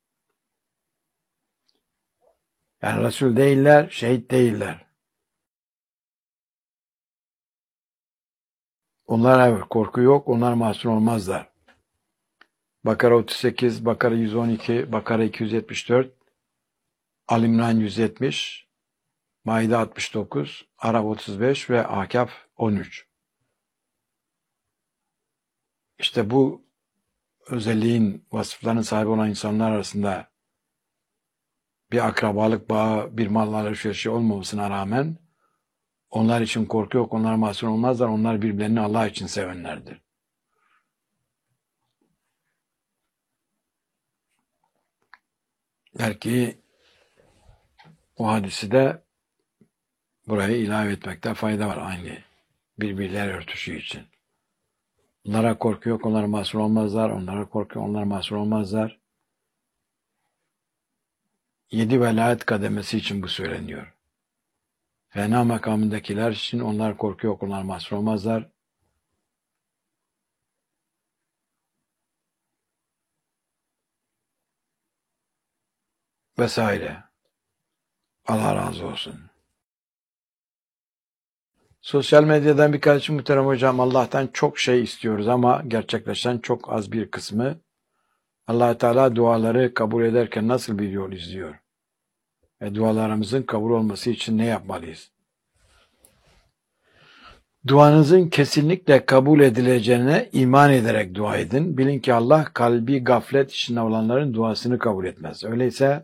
Yani Resul değiller, şehit değiller. Onlara korku yok, onlar mahzun olmazlar. Bakara 38, Bakara 112, Bakara 274, Ali-İmran 170, Maide 69, Araf 35 ve Ahkaf 13. İşte bu özelliğin, vasıflarının sahibi olan insanlar arasında bir akrabalık bağı, bir mal alışverişi olmamasına rağmen onlar için korku yok, onlar mahzun olmazlar, onlar birbirlerini Allah için sevenlerdir. Belki o hadisi de buraya ilave etmekte fayda var aynı birbirleri örtüşü için. Onlara korku yok, onlar mahzun olmazlar, onlara korku yok, onlar mahzun olmazlar. 7 velayet kademesi için bu söyleniyor. Fena makamındakiler için onlar korku yok, onlar mahzun olmazlar. Vesaire. Allah razı olsun. Sosyal medyadan birkaç muhterem hocam Allah'tan çok şey istiyoruz ama gerçekleşen çok az bir kısmı. Allah Teala duaları kabul ederken nasıl bir yol izliyor? Ve dualarımızın kabul olması için ne yapmalıyız? Duanızın kesinlikle kabul edileceğine iman ederek dua edin. Bilin ki Allah kalbi gaflet içinde olanların duasını kabul etmez. Öyleyse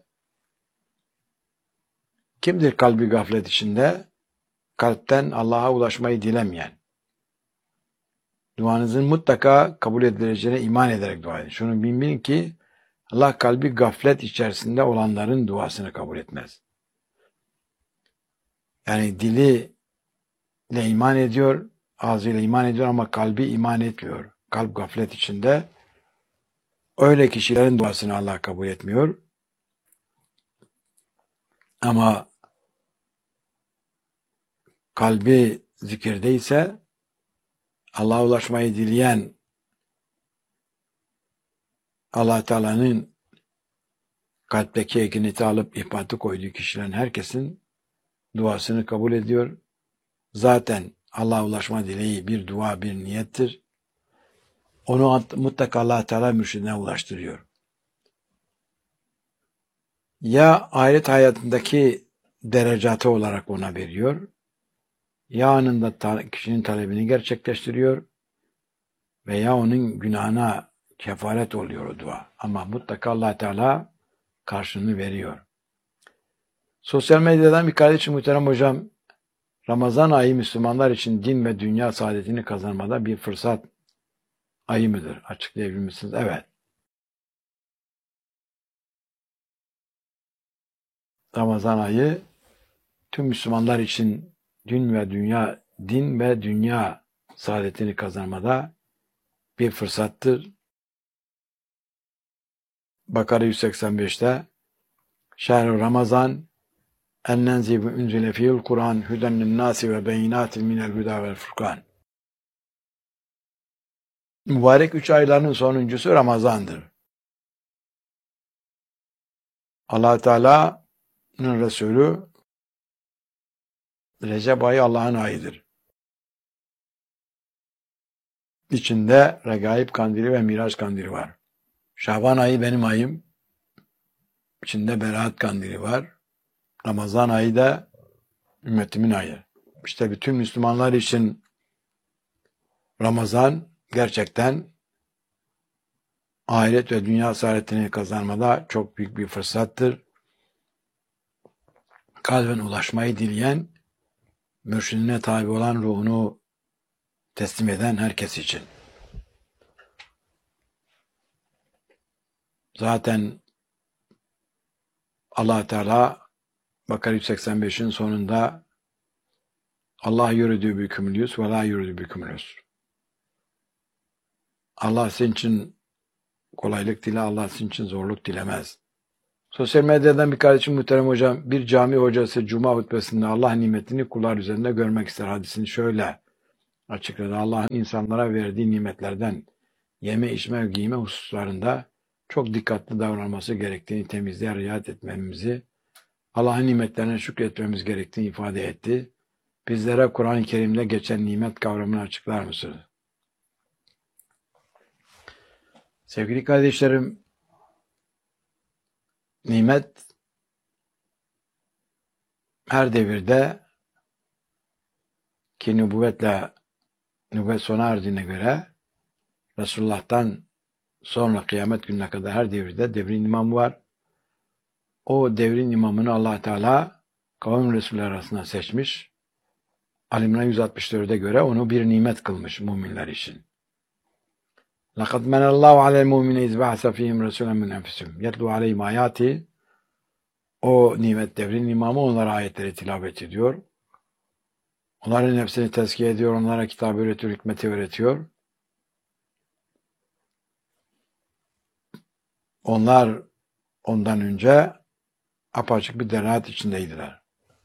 kimdir kalbi gaflet içinde? Kalpten Allah'a ulaşmayı dilemeyen. Duanızın mutlaka kabul edileceğine iman ederek dua edin. Şunu bilin ki Allah kalbi gaflet içerisinde olanların duasını kabul etmez. Yani diliyle iman ediyor, ağzıyla iman ediyor ama kalbi iman etmiyor. Kalp gaflet içinde. Öyle kişilerin duasını Allah kabul etmiyor. Ama kalbi zikirdeyse Allah'a ulaşmayı dileyen Allah Teala'nın kalpteki ekineti alıp ihbatı koyduğu kişilerin herkesin duasını kabul ediyor. Zaten Allah'a ulaşma dileği bir dua, bir niyettir. Onu mutlaka Allah Teala mürşidine ulaştırıyor. Ya ahiret hayatındaki derecatı olarak ona veriyor, ya anında kişinin talebini gerçekleştiriyor veya onun günahına kefaret oluyor o dua. Ama mutlaka Allah Teala karşılığını veriyor. Sosyal medyadan bir kardeşim muhterem hocam, Ramazan ayı Müslümanlar için din ve dünya saadetini kazanmada bir fırsat ayı mıdır? Açıklayabilir misiniz? Evet. Ramazan ayı tüm Müslümanlar için din ve dünya saadetini kazanmada bir fırsattır. Bakara 185'te Şehr-i Ramazan ennenzi ve unzile fihil Kur'an hüden linnâsi ve beyinatin minel hüdâ vel furkan. Mübarek 3 ayların sonuncusu Ramazan'dır. Allah Teala'nın Resulü Recep ayı Allah'ın ayıdır. İçinde Regaib kandili ve Miraç kandili var. Şaban ayı benim ayım. İçinde Berat kandili var. Ramazan ayı da ümmetimin ayı. İşte bütün Müslümanlar için Ramazan gerçekten ahiret ve dünya saadetini kazanmada çok büyük bir fırsattır. Kalben ulaşmayı dileyen, mürşidine tabi olan ruhunu teslim eden herkes için. Zaten Allah Teala Bakara 185'in sonunda Allah yürüdüğü bükümlüyüz ve la yürüdüğü bükümlüyüz. Allah sizin için kolaylık dile, Allah sizin için zorluk dilemez. Sosyal medyadan bir kardeşim, muhterem hocam, bir cami hocası cuma hutbesinde Allah nimetini kullar üzerinde görmek ister hadisini şöyle açıkladı. Allah'ın insanlara verdiği nimetlerden yeme, içme, giyme hususlarında çok dikkatli davranması gerektiğini, temizliğe riayet etmemizi, Allah'ın nimetlerine şükretmemiz gerektiğini ifade etti. Bizlere Kur'an-ı Kerim'de geçen nimet kavramını açıklar mısınız? Sevgili kardeşlerim, nimet her devirde ki nübüvvet sona erdiğine göre Resulullah'tan sonra kıyamet gününe kadar her devirde devrin imamı var. O devrin imamını Allah Teala kavim Resulü arasında seçmiş. Ali İmran 164'e göre onu bir nimet kılmış müminler için. لَقَدْ مَنَ اللّٰهُ عَلَى الْمُؤْمِنِينَ اِذْ بَعَثَ فِيهِمْ رَسُولًا مِنْ أَنْفُسِهِمْ يَتْلُو عَلَيْهِمْ آيَاتِهِ. O nimet devrin imamı onlara ayetleri tilavet ediyor. Onların nefsini tezkiye ediyor, onlara kitabı öğretiyor, hikmeti öğretiyor. Onlar ondan önce apaçık bir delalet içindeydiler.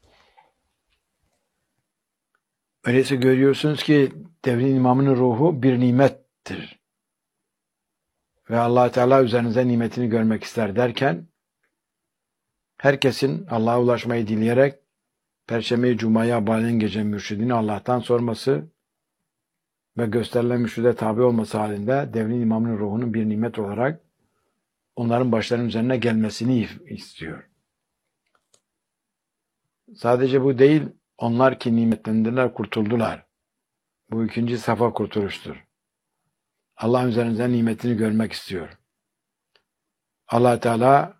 Öyleyse görüyorsunuz ki devrin imamının ruhu bir nimettir. Ve Allah Teala üzerinize nimetini görmek ister derken herkesin Allah'a ulaşmayı dileyerek Perşembe-i Cuma'ya bağlayan gece mürşidini Allah'tan sorması ve gösterilen mürşide tabi olması halinde devrin imamının ruhunun bir nimet olarak onların başlarının üzerine gelmesini istiyor. Sadece bu değil, onlar ki nimetlendiler, kurtuldular. Bu ikinci safa kurtuluştur. Allah üzerinize nimetini görmek istiyor. Allah Teala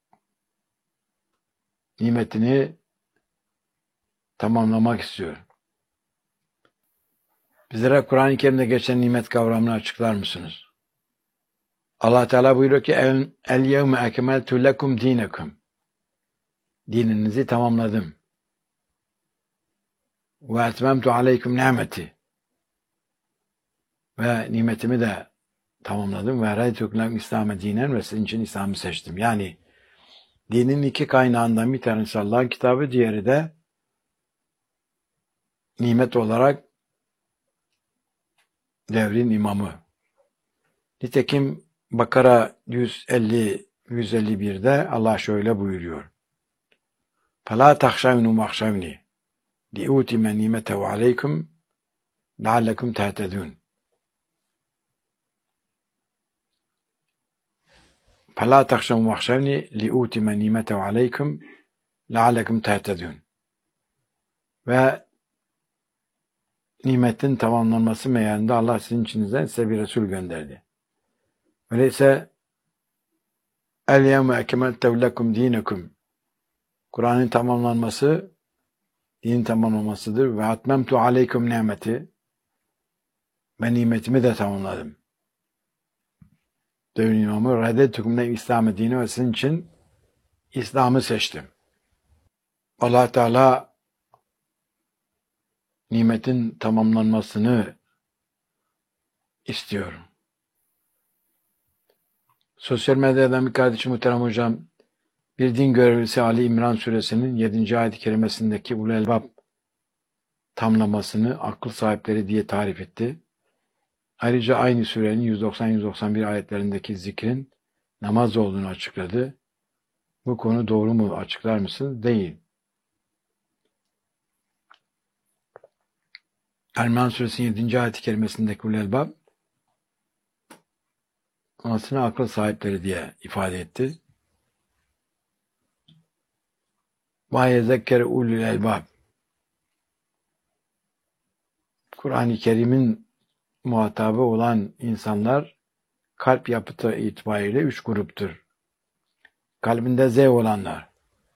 nimetini tamamlamak istiyor. Bizlere Kur'an-ı Kerim'de geçen nimet kavramını açıklar mısınız? Allah Teala buyuruyor ki El yevme ekmeltu lekum dinekum. Dininizi tamamladım. Ve etmemtu aleykum nimeti. Ve nimetimi de tamamladım. Ve reytukum İslam'e dinen ve sizin için İslam'ı seçtim. Yani dinin iki kaynağından bir tanesi Allah'ın kitabı, diğeri de nimet olarak devrin imamı. Nitekim Bakara 151'de Allah şöyle buyuruyor. فَلَا تَخْشَوْنُ مَخْشَوْنِ لِيُؤْتِمَ نِيمَتَهُ عَلَيْكُمْ لَعَلَّكُمْ تَهْتَدُونَ. فَلَا تَخْشَوْنُ مَخْشَوْنِ لِيُؤْتِمَ نِيمَتَهُ عَلَيْكُمْ لَعَلَّكُمْ تَهْتَدُونَ. Ve nimetin tamamlanması meyanında Allah sizin içinizden size bir Resul gönderdi. Öyleyse El-yevme ekmeltu lekum dinekum. Kur'an'ın tamamlanması dinin tamamlanmasıdır. Ve atmemtu aleykum nimeti. Ben nimetimi de tamamladım. Devrin imamı reddetukum ne İslam'ı dini ve sizin için İslam'ı seçtim. Allah Teala nimetin tamamlanmasını istiyor. Sosyal medyadan bir kardeşim, muhterem hocam, bir din görevlisi Ali İmran suresinin 7. ayet-i kerimesindeki ulul elbab tamlamasını akıl sahipleri diye tarif etti. Ayrıca aynı surenin 190-191 ayetlerindeki zikrin namaz olduğunu açıkladı. Bu konu doğru mu, açıklar mısınız? Değil. İmran suresinin 7. ayet-i kerimesindeki ulul elbab anasını akıl sahipleri diye ifade etti. Ve yezekkere ulul elbab. Kur'an-ı Kerim'in muhatabı olan insanlar kalp yapıtı itibariyle 3 gruptur. Kalbinde zevk olanlar.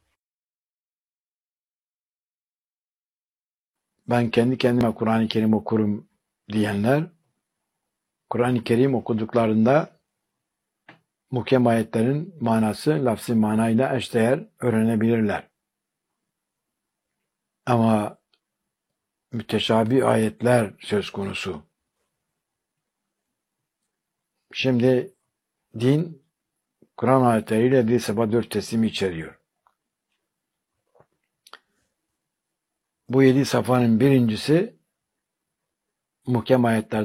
Ben kendi kendime Kur'an-ı Kerim okurum diyenler, Kur'an-ı Kerim okuduklarında muhkem ayetlerin manası lafzi manayla eşdeğer öğrenebilirler. Ama müteşabih ayetler söz konusu. Şimdi din Kur'an ayetleriyle dil sefa 4 teslimi içeriyor. Bu 7 safhanın birincisi muhkem ayetler